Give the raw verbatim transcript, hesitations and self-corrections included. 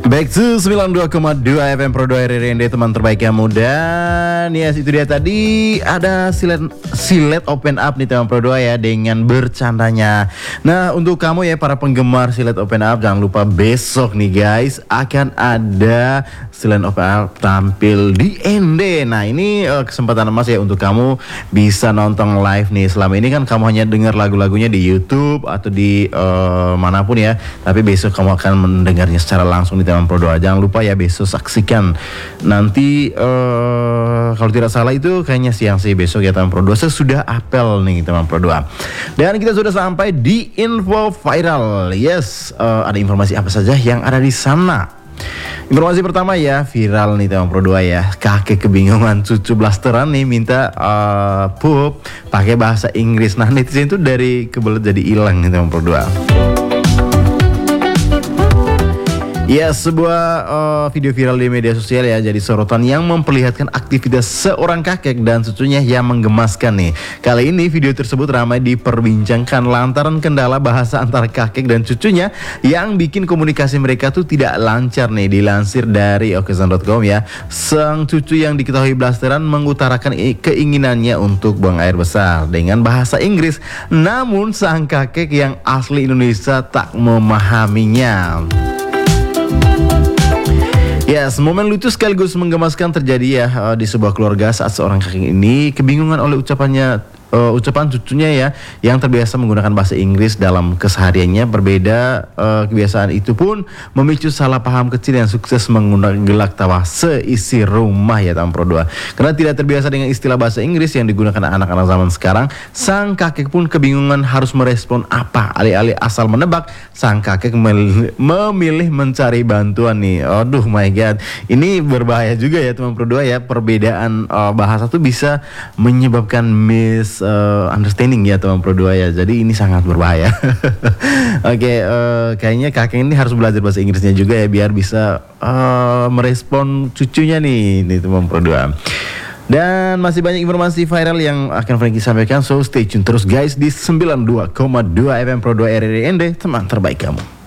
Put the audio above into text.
Back to sembilan puluh dua koma dua F M Pro dua R R N D, teman terbaik kamu. Dan ya, yes, itu dia tadi ada silet silet open up nih teman Pro dua ya, dengan bercandanya. Nah, untuk kamu ya para penggemar silet open up, jangan lupa besok nih guys akan ada silet open up tampil di N D. Nah, ini uh, kesempatan emas ya untuk kamu bisa nonton live nih. Selama ini kan kamu hanya dengar lagu-lagunya di YouTube atau di uh, manapun ya, tapi besok kamu akan mendengarnya secara langsung di teman Pro dua. Jangan lupa ya besok saksikan. Nanti uh, kalau tidak salah itu kayaknya siang sih besok ya teman Pro dua, sesudah apel nih teman Pro dua. Dan kita sudah sampai di info viral. Yes, uh, ada informasi apa saja yang ada di sana? Informasi pertama ya, viral nih teman Pro dua ya. Kakek kebingungan cucu blasteran nih minta uh, pup pakai bahasa Inggris. Nah, netizen itu dari kebelet jadi hilang nih teman Pro dua. Ya, sebuah uh, video viral di media sosial ya jadi sorotan yang memperlihatkan aktivitas seorang kakek dan cucunya yang menggemaskan nih. Kali ini video tersebut ramai diperbincangkan lantaran kendala bahasa antara kakek dan cucunya yang bikin komunikasi mereka tuh tidak lancar nih. Dilansir dari okezon dot com ya, sang cucu yang diketahui blasteran mengutarakan keinginannya untuk buang air besar dengan bahasa Inggris, namun sang kakek yang asli Indonesia tak memahaminya. Yes, momen lucu sekaligus menggemaskan terjadi ya uh, di sebuah keluarga saat seorang kakek ini kebingungan oleh ucapannya uh, ucapan cucunya ya yang terbiasa menggunakan bahasa Inggris dalam kesehariannya. Berbeda uh, kebiasaan itu pun memicu salah paham kecil yang sukses mengundang gelak tawa seisi rumah ya teman Pro dua. Karena tidak terbiasa dengan istilah bahasa Inggris yang digunakan anak-anak zaman sekarang, sang kakek pun kebingungan harus merespon apa. Alih-alih asal menebak, sang kakek memilih mencari bantuan nih. Aduh my god, ini berbahaya juga ya teman Pro dua ya. Perbedaan uh, bahasa tuh bisa menyebabkan mis uh, understanding ya teman Pro dua ya. Jadi ini sangat berbahaya. Oke, okay, uh, kayaknya kakek ini harus belajar bahasa Inggrisnya juga ya biar bisa uh, merespon cucunya nih, nih teman Pro dua. Dan masih banyak informasi viral yang akan Frankie sampaikan, so stay tune terus guys di sembilan puluh dua koma dua F M Pro dua R R N D, teman terbaik kamu.